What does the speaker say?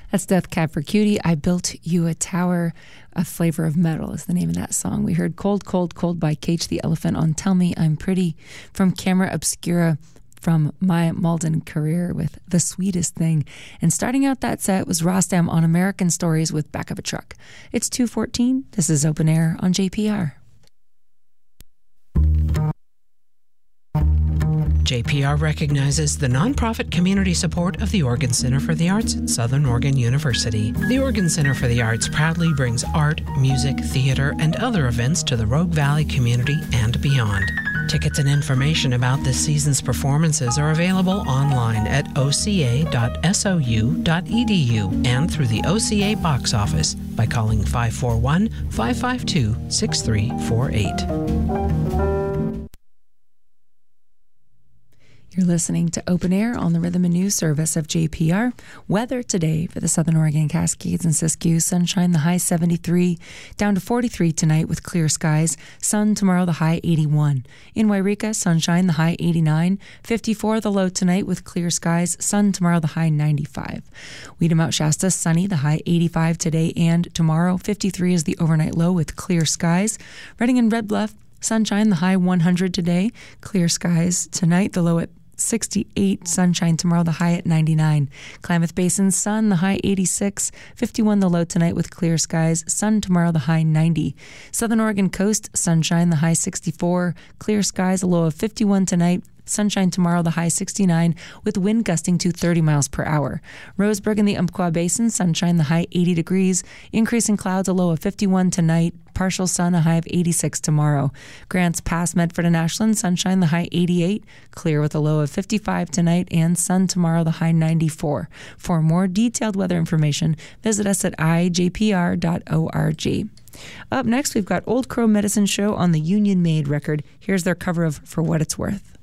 That's Death Cab for Cutie. I Built You a Tower. A Flavor of Metal is the name of that song. We heard Cold, Cold, Cold by Cage the Elephant on Tell Me I'm Pretty from Camera Obscura from My Malden Career with The Sweetest Thing. And starting out that set was Rostam on American Stories with Back of a Truck. It's 2:14. This is Open Air on JPR. JPR recognizes the nonprofit community support of the Oregon Center for the Arts at Southern Oregon University. The Oregon Center for the Arts proudly brings art, music, theater, and other events to the Rogue Valley community and beyond. Tickets and information about this season's performances are available online at oca.sou.edu and through the OCA box office by calling 541-552-6348. You're listening to Open Air on the Rhythm and News Service of JPR. Weather today for the Southern Oregon Cascades and Siskiyou. Sunshine, the high 73, down to 43 tonight with clear skies. Sun tomorrow, the high 81. In Wairika, sunshine, the high 89. 54 the low tonight with clear skies. Sun tomorrow, the high 95. Weedham Mount Shasta, sunny, the high 85 today and tomorrow. 53 is the overnight low with clear skies. Redding and Red Bluff, sunshine, the high 100 today. Clear skies tonight, the low at 68, sunshine tomorrow, the high at 99. Klamath Basin, sun, the high 86, 51 the low tonight with clear skies, sun tomorrow, the high 90. Southern Oregon coast, sunshine, the high 64, clear skies, a low of 51 tonight, sunshine tomorrow, the high 69, with wind gusting to 30 miles per hour. Roseburg in the Umpqua Basin, sunshine, the high 80 degrees, increasing clouds, a low of 51 tonight, partial sun, a high of 86 tomorrow. Grants Pass, Medford and Ashland, sunshine, the high 88, clear with a low of 55 tonight, and sun tomorrow, the high 94. For more detailed weather information, visit us at ijpr.org. Up next, we've got Old Crow Medicine Show on the Union Made record. Here's their cover of For What It's Worth.